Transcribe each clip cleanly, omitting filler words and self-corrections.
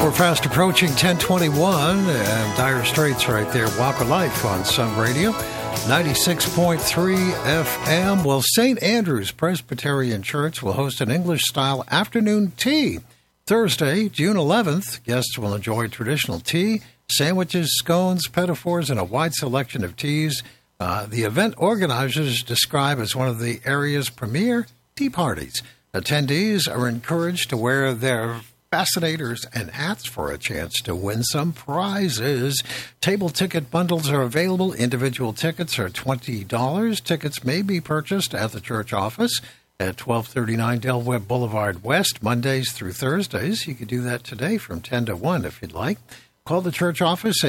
We're fast approaching 1021 and Dire Straits right there. Walk of Life on Sun Radio, 96.3 FM. Well, St. Andrew's Presbyterian Church will host an English-style afternoon tea. Thursday, June 11th, guests will enjoy traditional tea, sandwiches, scones, pedophores, and a wide selection of teas. The event organizers describe as one of the area's premier tea parties. Attendees are encouraged to wear their fascinators and hats for a chance to win some prizes. Table ticket bundles are available. Individual tickets are $20. Tickets may be purchased at the church office at 1239 Del Webb Boulevard West, Mondays through Thursdays. You could do that today from 10 to 1 if you'd like. Call the church office,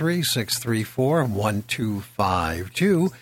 813-634-1252,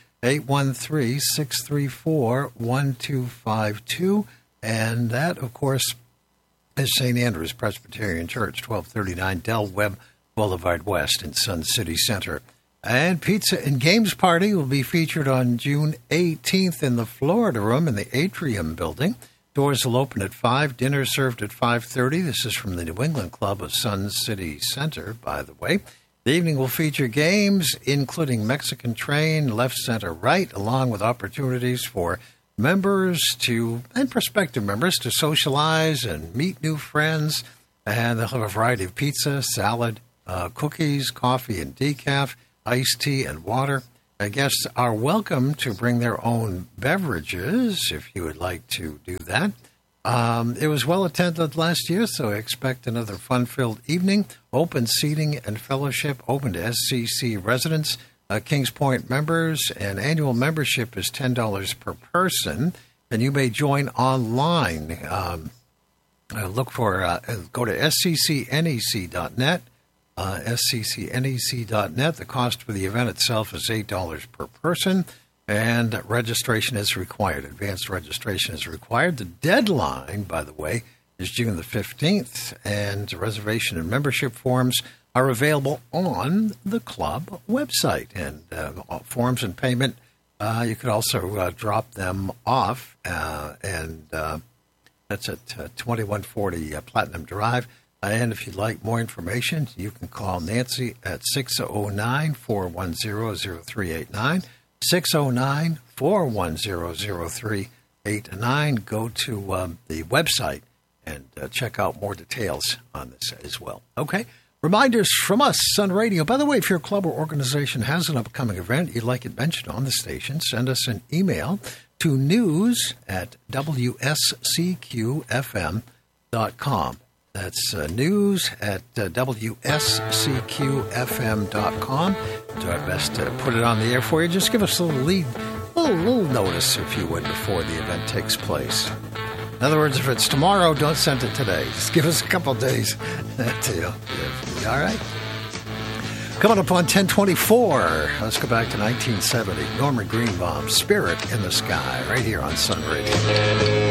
813-634-1252. And that, of course, is St. Andrew's Presbyterian Church, 1239 Del Webb Boulevard West in Sun City Center. And Pizza and Games Party will be featured on June 18th in the Florida Room in the Atrium Building. Doors will open at 5, dinner served at 5:30. This is from the New England Club of Sun City Center, by the way. The evening will feature games, including Mexican Train, Left, Center, Right, along with opportunities for members and prospective members to socialize and meet new friends. And they'll have a variety of pizza, salad, cookies, coffee and decaf, iced tea and water. Guests are welcome to bring their own beverages if you would like to do that. It was well attended last year, so I expect another fun-filled evening. Open seating and fellowship, open to SCC residents. Kings Point members, and annual membership is $10 per person, and you may join online. Go to sccnec.net, sccnec.net. The cost for the event itself is $8 per person, and registration is required. Advanced registration is required. The deadline, by the way, is June the 15th, and reservation and membership forms are available on the club website. And forms and payment, you could also drop them off, and that's at 2140 Platinum Drive. And if you'd like more information, you can call Nancy at 609-410-0389, 609-410-0389. Go to the website and check out more details on this as well. Okay? Reminders from us, Sun Radio. By the way, if your club or organization has an upcoming event you'd like it mentioned on the station, send us an email to news@wscqfm.com. That's news@wscqfm.com. Do our best to put it on the air for you. Just give us a little notice, if you would, before the event takes place. In other words, if it's tomorrow, don't send it today. Just give us a couple of days. All right. Coming up on 1024, let's go back to 1970. Norman Greenbaum, Spirit in the Sky, right here on Sun Radio.